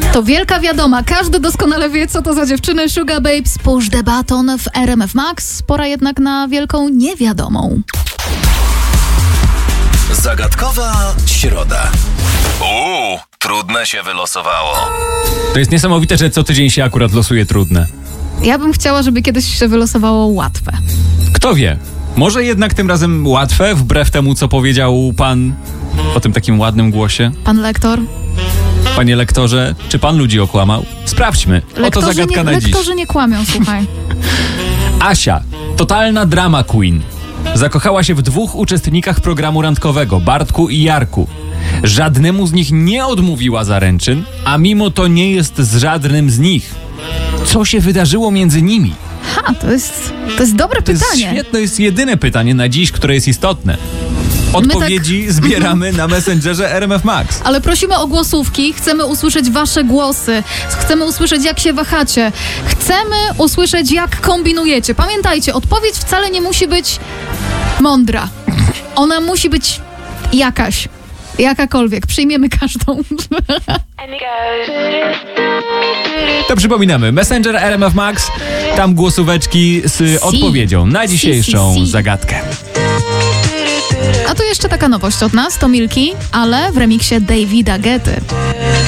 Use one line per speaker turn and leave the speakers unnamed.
To wielka wiadoma. Każdy doskonale wie, co to za dziewczyny. Sugar Babes, Push the Button w RMF Max. Pora jednak na wielką niewiadomą.
Zagadkowa środa. Trudne się wylosowało.
To jest niesamowite, że co tydzień się akurat losuje trudne.
Ja bym chciała, żeby kiedyś się wylosowało łatwe.
Kto wie? Może jednak tym razem łatwe, wbrew temu, co powiedział pan o tym takim ładnym głosie.
Pan lektor?
Panie lektorze, czy pan ludzi okłamał? Sprawdźmy. Oto zagadka na dziś.
Lektorzy nie kłamią, słuchaj.
Asia, totalna drama queen. Zakochała się w 2 uczestnikach programu randkowego, Bartku i Jarku. Żadnemu z nich nie odmówiła zaręczyn, a mimo to nie jest z żadnym z nich. Co się wydarzyło między nimi?
To jest dobre pytanie.
To jest świetne, to jest jedyne pytanie na dziś, które jest istotne. Odpowiedzi zbieramy na Messengerze RMF Max.
Ale prosimy o głosówki, chcemy usłyszeć wasze głosy, chcemy usłyszeć, jak się wahacie, chcemy usłyszeć, jak kombinujecie. Pamiętajcie, odpowiedź wcale nie musi być mądra. Ona musi być jakakolwiek. Przyjmiemy każdą.
To przypominamy, Messenger RMF Max, tam głosóweczki z odpowiedzią na dzisiejszą zagadkę.
A tu jeszcze taka nowość od nas, to Milki, ale w remiksie Davida Guetty.